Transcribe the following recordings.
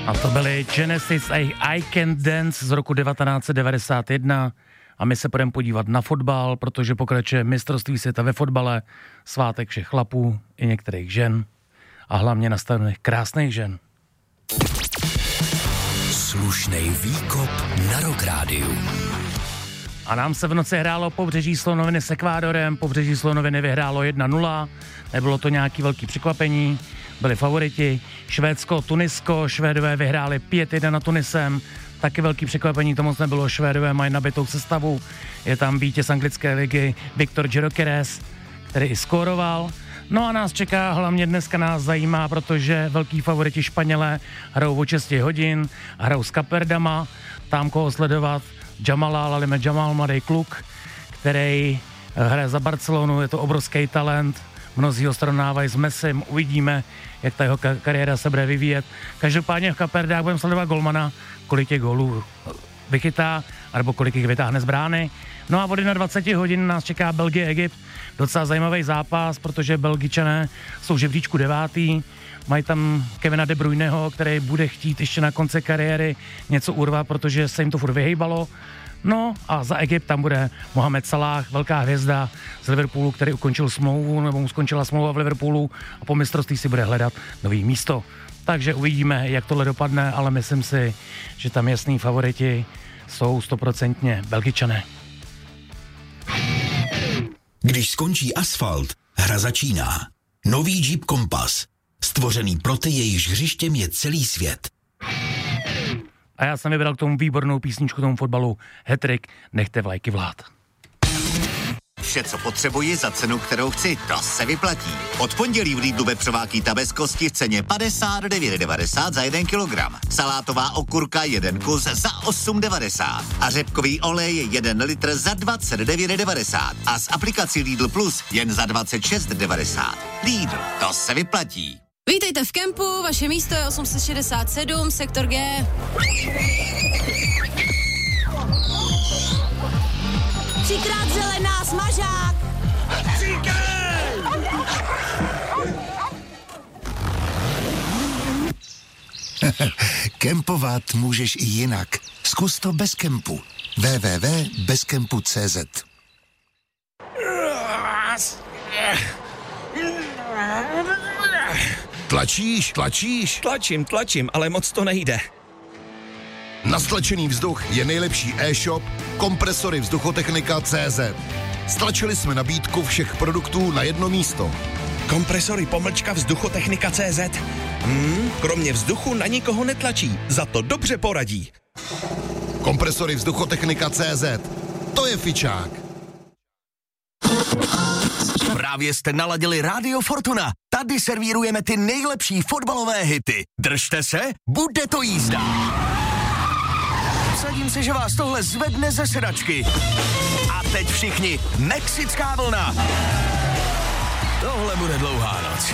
A to byly Genesis a I Can Dance z roku 1991 a my se půjdeme podívat na fotbal, protože pokračuje mistrovství světa ve fotbale, svátek všech chlapů i některých žen a hlavně nastavených krásných žen. Slušnej výkop na Rock Rádiu. A nám se v noci hrálo Pobřeží Slonoviny s Ekvádorem, Pobřeží Slonoviny vyhrálo 1-0, nebylo to nějaký velký překvapení, byli favoriti, Švédsko, Tunisko, Švédové vyhráli 5-1 na Tunisem, taky velký překvapení, to moc nebylo, Švédové mají nabitou sestavu, je tam vítěz anglické ligy Viktor Gyökeres, který i skóroval. No a nás čeká, hlavně dneska nás zajímá, protože velký favoriti Španělé hrajou o 6 hodin, hrajou s Kapverdama, tam koho sledovat, Jamal, mladý kluk, který hraje za Barcelonu, je to obrovský talent, mnozí ho srovnávají s Messim, uvidíme, jak ta jeho kariéra se bude vyvíjet. Každopádně v Kapverdách budeme sledovat golmana, kolik těch gólů vychytá, nebo kolik jich vytáhne z brány. No a od 21 hodin nás čeká Belgie, Egypt, docela zajímavý zápas, protože Belgičané jsou v žebříčku 9. Mají tam Kevina De Bruyneho, který bude chtít ještě na konci kariéry něco urvat, protože se jim to furt vyhejbalo. No a za Egypt tam bude Mohamed Salah, velká hvězda z Liverpoolu, který ukončil smlouvu, nebo mu skončila smlouva v Liverpoolu a po mistrovství si bude hledat nový místo. Takže uvidíme, jak tohle dopadne, ale myslím si, že tam jasný favoriti jsou 100% Belgičané. Když skončí asfalt, hra začíná. Nový Jeep Compass. Stvořený pro ty, jejichž hřištěm je celý svět. A já jsem vybral k tomu výbornou písničku tomu fotbalu Hat-trick, nechte vlajky vlád. Vše, co potřebuji za cenu, kterou chci, to se vyplatí. Od pondělí v Lidlu vepřová kýta bez kosti v ceně 59,90 za 1 kilogram. Salátová okurka 1 kus za 8,90. A řepkový olej 1 litr za 29,90. A s aplikací Lidl Plus jen za 26,90. Lidl, to se vyplatí. Vítejte v kempu, vaše místo je 867, sektor G. Třikrát zelená, smažák! Kempovat můžeš i jinak. Zkus to bez kempu. www.bezkempu.cz. Tlačíš? Tlačím, ale moc to nejde. Na stlačený vzduch je nejlepší e-shop Kompresory Vzduchotechnika.cz. Stlačili jsme nabídku všech produktů na jedno místo. Kompresory Vzduchotechnika.cz. Kromě vzduchu na nikoho netlačí, za to dobře poradí. Kompresory Vzduchotechnika.cz. To je fičák. Právě jste naladili Rádio Fortuna. Tady servírujeme ty nejlepší fotbalové hity. Držte se, bude to jízda. Vsadím se, že vás tohle zvedne ze sedačky. A teď všichni, mexická vlna. Tohle bude dlouhá noc.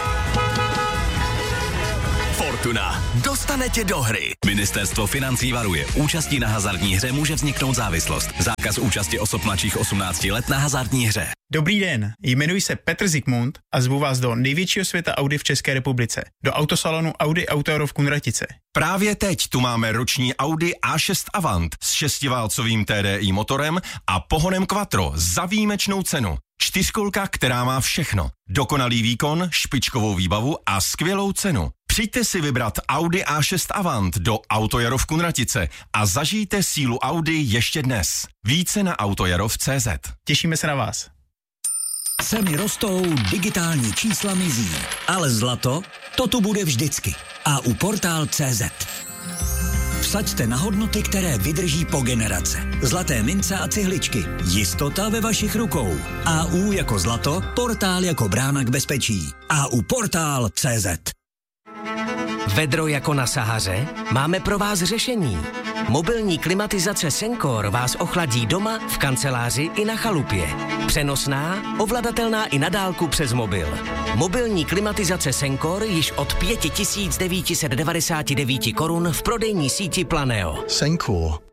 Fortuna. Dostane tě do hry. Ministerstvo financí varuje. Účastí na hazardní hře může vzniknout závislost. Zákaz účasti osob mladších 18 let na hazardní hře. Dobrý den, jmenuji se Petr Zikmund a zvu vás do největšího světa Audi v České republice, do autosalonu Audi Auto v Kunratice. Právě teď tu máme roční Audi A6 Avant s 6válcovým TDI motorem a pohonem Quattro za výjimečnou cenu. 4kolka, která má všechno. Dokonalý výkon, špičkovou výbavu a skvělou cenu. Přijďte si vybrat Audi A6 Avant do Autojaro v Kunratice a zažijte sílu Audi ještě dnes. Více na autojarov.cz. Těšíme se na vás. Ceny rostou, digitální čísla mizí, ale zlato, to tu bude vždycky. A u Portál.cz. Vsaďte na hodnoty, které vydrží po generace. Zlaté mince a cihličky. Jistota ve vašich rukou. AU jako zlato, Portál jako brána k bezpečí. AU Portál.cz. Vedro jako na Sahaře? Máme pro vás řešení. Mobilní klimatizace Sencor vás ochladí doma, v kanceláři i na chalupě. Přenosná, ovladatelná i na dálku přes mobil. Mobilní klimatizace Sencor již od 5 999 korun v prodejní síti Planeo. Sencor.